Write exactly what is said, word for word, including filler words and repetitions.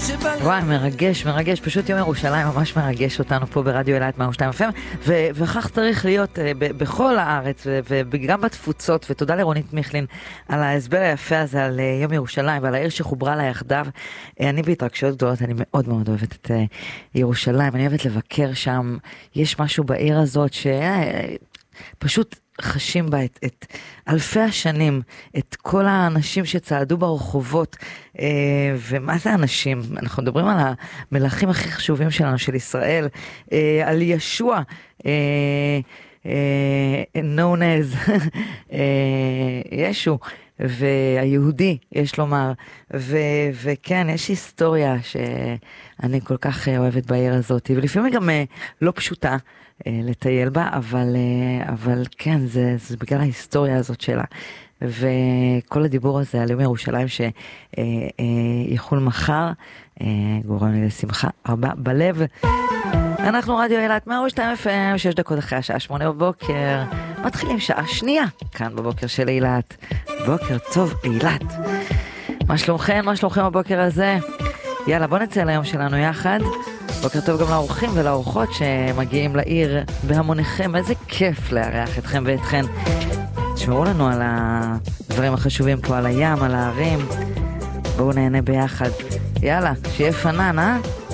וואי, מרגש, מרגש, פשוט יום ירושלים ממש מרגש אותנו פה ברדיו אילת מאה ושתיים אף אם, וכך צריך להיות בכל הארץ וגם בתפוצות, ותודה לרונית מיכלין על ההסבר היפה הזה על יום ירושלים ועל העיר שחוברה לה יחדיו. אני בהתרגשות גדולות, אני מאוד מאוד אוהבת את ירושלים, אני אוהבת לבקר שם, יש משהו בעיר הזאת שפשוט חשים בה את, את אלפי השנים, את כל האנשים שצעדו ברחובות, אה, ומה זה אנשים? אנחנו מדברים על המלכים הכי חשובים שלנו, של ישראל, אה, על ישוע, אה, אה, known as אה, ישו, והיהודי, יש לומר, ו, וכן, יש היסטוריה שאני כל כך אוהבת בעיר הזאת, ולפעמים גם אה, לא פשוטה, לטייל בה, אבל, אבל כן, זה, זה בגלל ההיסטוריה הזאת שלה. וכל הדיבור הזה על יום ירושלים שיחול מחר, גורם לי לשמחה רבה בלב. אנחנו רדיו אילת מאה ושתיים אף אם, שש דקות אחרי השעה שמונה בבוקר, מתחילים שעה שנייה, כאן בבוקר של אילת. בוקר טוב אילת. מה שלומכם? מה שלומכם הבוקר הזה? יאללה, בוא נצא ליום שלנו יחד. בוקר טוב גם לאורחים ולאורחות שמגיעים לעיר בהמוניכם, איזה כיף לארח אתכם ואתכן. תשמעו לנו על הדברים החשובים פה, על הים, על הערים. בואו נהנה ביחד. יאללה, שיהיה פנן, אה?